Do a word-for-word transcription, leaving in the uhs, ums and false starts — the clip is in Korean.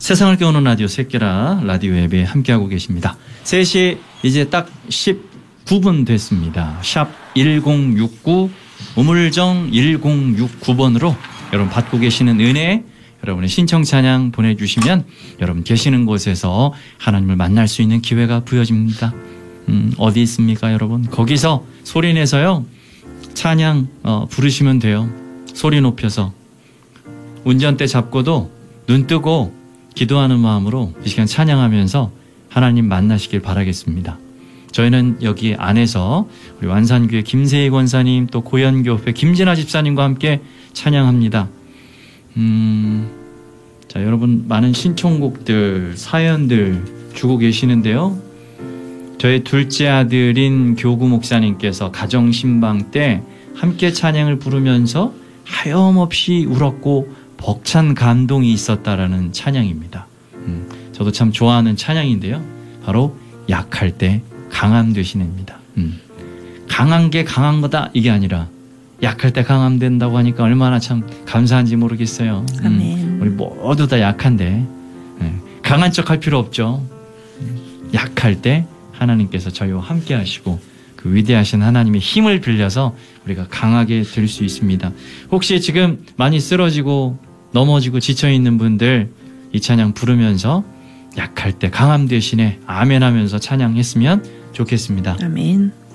세상을 깨우는 라디오 새끼라 라디오 앱에 함께하고 계십니다. 세 시 이제 딱 십구 분 됐습니다. 샵 일공육구 우물정 일공육구 번으로 여러분 받고 계시는 은혜, 여러분의 신청 찬양 보내주시면 여러분 계시는 곳에서 하나님을 만날 수 있는 기회가 부여집니다. 음, 어디 있습니까 여러분? 거기서 소리 내서요 찬양 어, 부르시면 돼요. 소리 높여서. 운전대 잡고도 눈 뜨고 기도하는 마음으로 이 시간 찬양하면서 하나님 만나시길 바라겠습니다. 저희는 여기 안에서 우리 완산교회 김세희 권사님, 또 고현교회 김진아 집사님과 함께 찬양합니다. 음, 자, 여러분 많은 신청곡들, 사연들 주고 계시는데요. 저희 둘째 아들인 교구 목사님께서 가정신방 때 함께 찬양을 부르면서 하염없이 울었고 벅찬 감동이 있었다라는 찬양입니다. 음, 저도 참 좋아하는 찬양인데요. 바로 약할 때 강함 되시는입니다. 음, 강한 게 강한 거다 이게 아니라 약할 때 강함 된다고 하니까 얼마나 참 감사한지 모르겠어요. 음, 아멘. 우리 모두 다 약한데 예, 강한 척 할 필요 없죠. 음, 약할 때 하나님께서 저희와 함께 하시고 그 위대하신 하나님의 힘을 빌려서 우리가 강하게 될 수 있습니다. 혹시 지금 많이 쓰러지고 넘어지고 지쳐있는 분들 이 찬양 부르면서 약할 때 강함 대신에 아멘 하면서 찬양했으면 좋겠습니다. 아멘.